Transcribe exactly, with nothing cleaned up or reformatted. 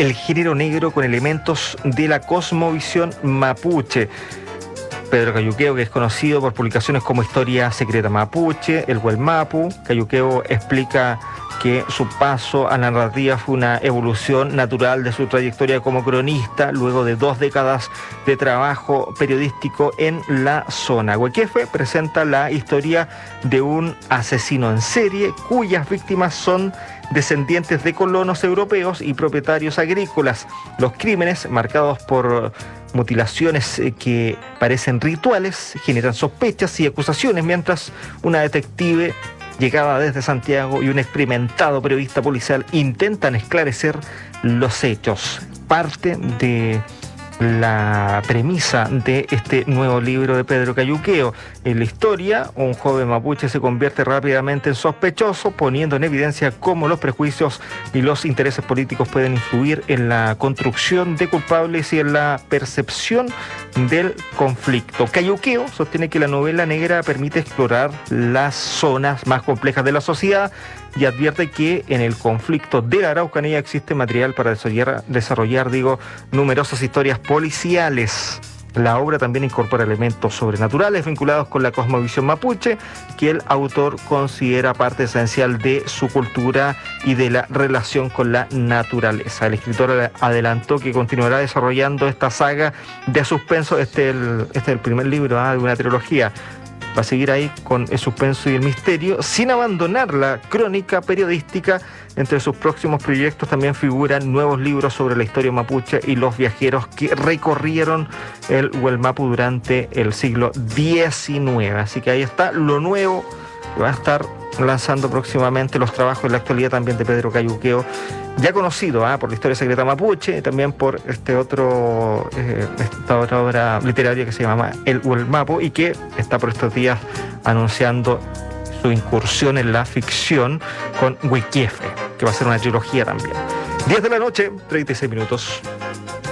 el género negro con elementos de la cosmovisión mapuche. Pedro Cayuqueo, que es conocido por publicaciones como Historia Secreta Mapuche, El Huelmapu. Cayuqueo explica que su paso a la narrativa fue una evolución natural de su trayectoria como cronista, luego de dos décadas de trabajo periodístico en la zona. Huequefe presenta la historia de un asesino en serie cuyas víctimas son descendientes de colonos europeos y propietarios agrícolas. Los crímenes, marcados por mutilaciones que parecen rituales, generan sospechas y acusaciones, mientras una detective llegada desde Santiago y un experimentado periodista policial intentan esclarecer los hechos. Parte de la premisa de este nuevo libro de Pedro Cayuqueo. En la historia, un joven mapuche se convierte rápidamente en sospechoso, poniendo en evidencia cómo los prejuicios y los intereses políticos pueden influir en la construcción de culpables y en la percepción del conflicto. Cayuqueo sostiene que la novela negra permite explorar las zonas más complejas de la sociedad y advierte que en el conflicto de la Araucanía existe material para desarrollar, desarrollar digo, numerosas historias policiales. La obra también incorpora elementos sobrenaturales vinculados con la cosmovisión mapuche, que el autor considera parte esencial de su cultura y de la relación con la naturaleza. El escritor adelantó que continuará desarrollando esta saga de suspenso. Este es el, este es el primer libro ¿eh? de una trilogía. Va a seguir ahí con el suspenso y el misterio, sin abandonar la crónica periodística. Entre sus próximos proyectos también figuran nuevos libros sobre la historia mapuche y los viajeros que recorrieron el Huelmapu durante el siglo diecinueve. Así que ahí está lo nuevo que va a estar lanzando próximamente, los trabajos en la actualidad también de Pedro Cayuqueo, ya conocido ¿eh? por la Historia Secreta Mapuche, también por este otro eh, esta otra obra literaria que se llama El Huelmapu y que está por estos días anunciando su incursión en la ficción con Huequefe, que va a ser una trilogía también. diez de la noche, treinta y seis minutos.